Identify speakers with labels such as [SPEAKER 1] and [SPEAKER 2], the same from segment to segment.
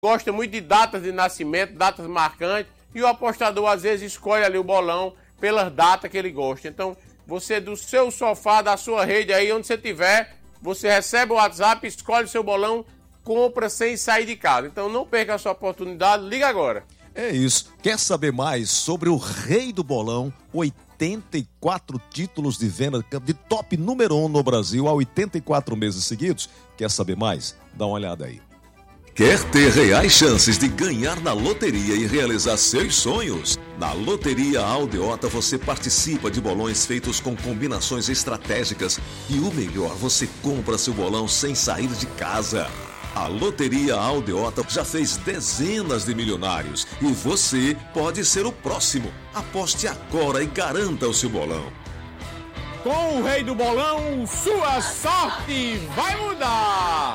[SPEAKER 1] gosta muito de datas de nascimento, datas marcantes, e o apostador às vezes escolhe ali o bolão pelas datas que ele gosta. Então, você do seu sofá, da sua rede aí, onde você estiver, você recebe o WhatsApp, escolhe o seu bolão, compra sem sair de casa. Então não perca a sua oportunidade, liga agora.
[SPEAKER 2] É isso. Quer saber mais sobre o rei do bolão? 84 títulos de venda de top número 1 no Brasil há 84 meses seguidos. Quer saber mais? Dá uma olhada aí.
[SPEAKER 3] Quer ter reais chances de ganhar na loteria e realizar seus sonhos? Na Loteria Aldeota você participa de bolões feitos com combinações estratégicas e o melhor, você compra seu bolão sem sair de casa. A Loteria Aldeota já fez dezenas de milionários e você pode ser o próximo. Aposte agora e garanta o seu bolão.
[SPEAKER 1] Com o rei do bolão, sua sorte vai mudar!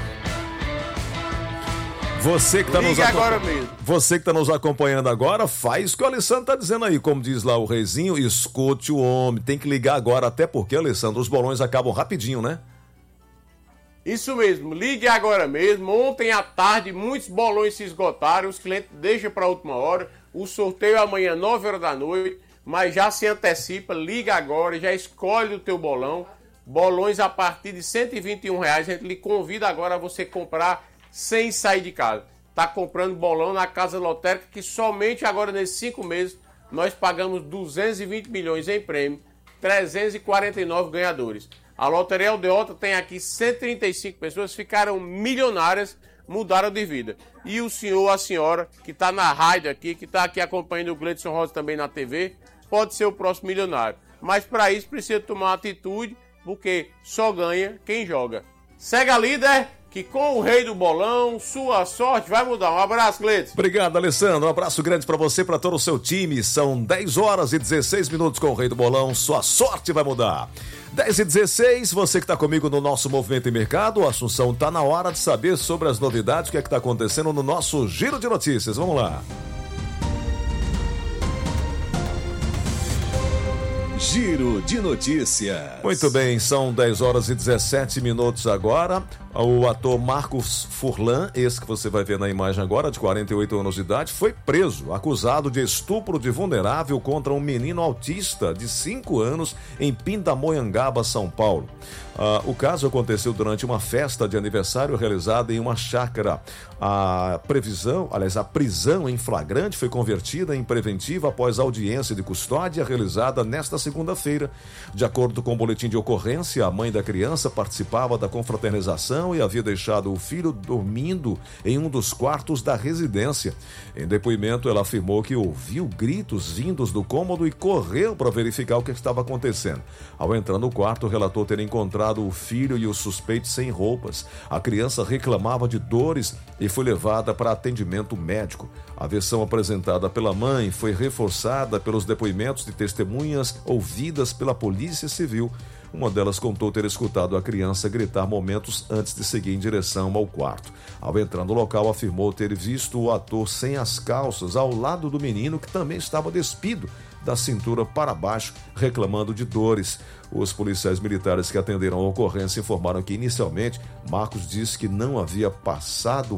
[SPEAKER 2] Você que está nos acompanhando agora, faz o que o Alessandro está dizendo aí. Como diz lá o reizinho, escute o homem. Tem que ligar agora, até porque, Alessandro, os bolões acabam rapidinho, né?
[SPEAKER 1] Isso mesmo, ligue agora mesmo. Ontem à tarde, muitos bolões se esgotaram. Os clientes deixam para a última hora. O sorteio é amanhã, 9 horas da noite. Mas já se antecipa, liga agora, já escolhe o teu bolão. Bolões a partir de R$ 121. A gente lhe convida agora a você comprar sem sair de casa. Está comprando bolão na Casa Lotérica, que somente agora nesses 5 meses nós pagamos 220 milhões em prêmio, 349 ganhadores. A Loteria Aldeota tem aqui 135 pessoas, ficaram milionárias, mudaram de vida. E o senhor, a senhora, que está na rádio aqui, que está aqui acompanhando o Gleidson Rosa também na TV, pode ser o próximo milionário. Mas para isso precisa tomar atitude, porque só ganha quem joga. Segue a líder, que com o rei do bolão, sua sorte vai mudar. Um abraço, Gleidson.
[SPEAKER 2] Obrigado, Alessandro. Um abraço grande para você, para todo o seu time. São 10 horas e 16 minutos com o rei do bolão. Sua sorte vai mudar. 10h16, você que está comigo no nosso Movimento e Mercado, Assunção, está na hora de saber sobre as novidades, o que é que está acontecendo no nosso Giro de Notícias. Vamos lá.
[SPEAKER 3] Giro de Notícias.
[SPEAKER 2] Muito bem, são 10 horas e 17 minutos agora. O ator Marcos Furlan, esse que você vai ver na imagem agora, de 48 anos de idade, foi preso, acusado de estupro de vulnerável contra um menino autista de 5 anos em Pindamonhangaba, São Paulo. O caso aconteceu durante uma festa de aniversário realizada em uma chácara. A prisão em flagrante foi convertida em preventiva após audiência de custódia realizada nesta segunda-feira. De acordo com o boletim de ocorrência, a mãe da criança participava da confraternização e havia deixado o filho dormindo em um dos quartos da residência. Em depoimento, ela afirmou que ouviu gritos vindos do cômodo e correu para verificar o que estava acontecendo. Ao entrar no quarto, relatou ter encontrado o filho e o suspeito sem roupas. A criança reclamava de dores e foi levada para atendimento médico. A versão apresentada pela mãe foi reforçada pelos depoimentos de testemunhas ouvidas pela Polícia Civil. Uma delas contou ter escutado a criança gritar momentos antes de seguir em direção ao quarto. Ao entrar no local, afirmou ter visto o ator sem as calças ao lado do menino, que também estava despido da cintura para baixo, reclamando de dores. Os policiais militares que atenderam a ocorrência informaram que, inicialmente, Marcos disse que havia passado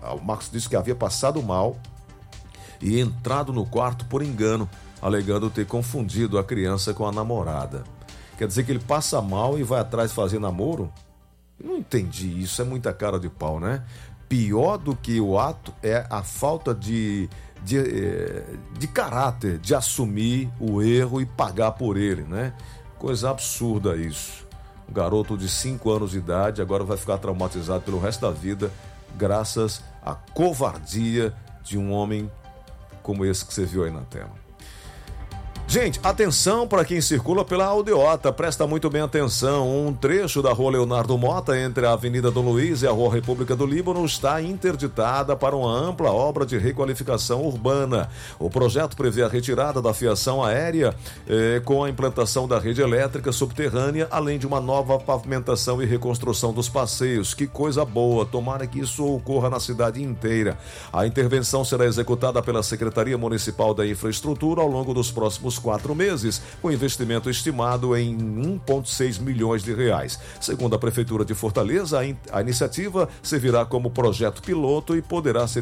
[SPEAKER 2] mal e entrado no quarto por engano, alegando ter confundido a criança com a namorada. Quer dizer que ele passa mal e vai atrás fazer namoro? Não entendi, isso é muita cara de pau, né? Pior do que o ato é a falta de caráter, de assumir o erro e pagar por ele, né? Coisa absurda isso. Um garoto de 5 anos de idade agora vai ficar traumatizado pelo resto da vida, graças à covardia de um homem como esse que você viu aí na tela. Gente, atenção para quem circula pela Aldeota, presta muito bem atenção. Um trecho da Rua Leonardo Mota, entre a Avenida Dom Luiz e a Rua República do Líbano, está interditada para uma ampla obra de requalificação urbana. O projeto prevê a retirada da fiação aérea com a implantação da rede elétrica subterrânea, além de uma nova pavimentação e reconstrução dos passeios. Que coisa boa, tomara que isso ocorra na cidade inteira. A intervenção será executada pela Secretaria Municipal da Infraestrutura ao longo dos próximos 4 meses, com investimento estimado em 1,6 milhões de reais. Segundo a Prefeitura de Fortaleza, a iniciativa servirá como projeto piloto e poderá ser